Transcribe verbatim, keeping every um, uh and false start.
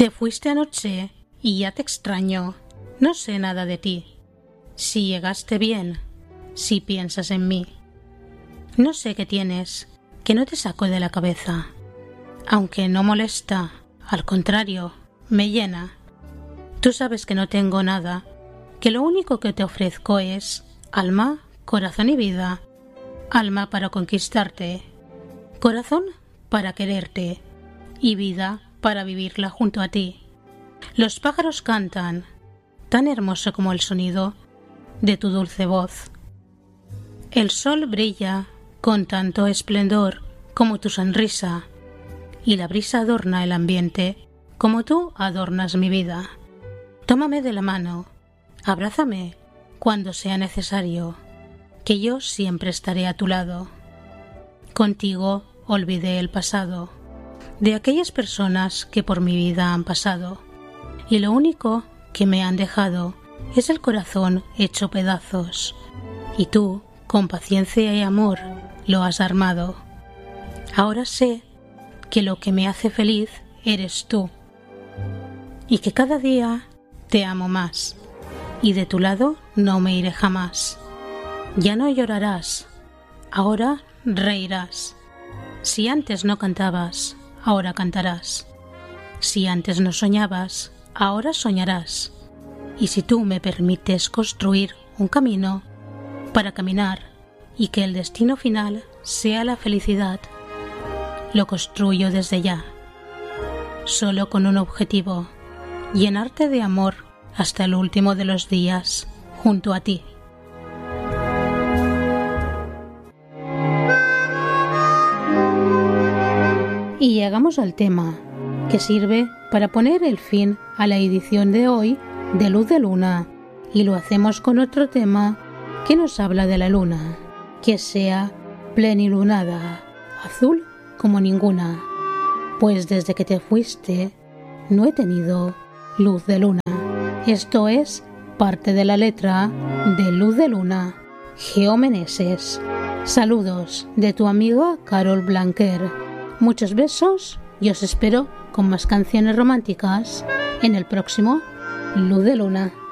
Te fuiste anoche y ya te extraño. No sé nada de ti. Si llegaste bien, si piensas en mí. No sé qué tienes, que no te saco de la cabeza. Aunque no molesta, al contrario, me llena. Tú sabes que no tengo nada, que lo único que te ofrezco es alma, corazón y vida. Alma para conquistarte, corazón para quererte y vida para vivirla junto a ti. Los pájaros cantan, tan hermoso como el sonido de tu dulce voz. El sol brilla con tanto esplendor como tu sonrisa, y la brisa adorna el ambiente como tú adornas mi vida. Tómame de la mano, abrázame cuando sea necesario, que yo siempre estaré a tu lado. Contigo olvidé el pasado, de aquellas personas que por mi vida han pasado, y lo único que me han dejado es el corazón hecho pedazos, y tú, con paciencia y amor, lo has armado. Ahora sé que lo que me hace feliz eres tú, y que cada día te amo más, y de tu lado no me iré jamás. Ya no llorarás, ahora reirás. Si antes no cantabas, ahora cantarás. Si antes no soñabas, ahora soñarás. Y si tú me permites construir un camino para caminar y que el destino final sea la felicidad, lo construyo desde ya, solo con un objetivo: llenarte de amor hasta el último de los días junto a ti. Y llegamos al tema, que sirve para poner el fin a la edición de hoy de Luz de Luna, y lo hacemos con otro tema que nos habla de la luna, que sea plenilunada, azul como ninguna, pues desde que te fuiste no he tenido luz de luna. Esto es parte de la letra de Luz de Luna, Geo Meneses. Saludos de tu amiga Carol Blanquer. Muchos besos y os espero con más canciones románticas en el próximo Luz de Luna.